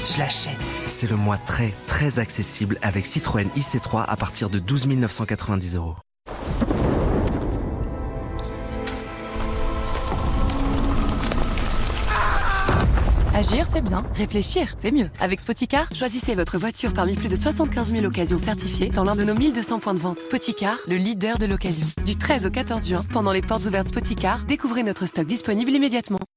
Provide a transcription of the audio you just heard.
je l'achète. C'est le mois très, très accessible avec Citroën IC3 à partir de 12 990 €. Agir, c'est bien. Réfléchir, c'est mieux. Avec Spoticar, choisissez votre voiture parmi plus de 75 000 occasions certifiées dans l'un de nos 1200 points de vente. Spoticar, le leader de l'occasion. Du 13 au 14 juin, pendant les portes ouvertes Spoticar, découvrez notre stock disponible immédiatement.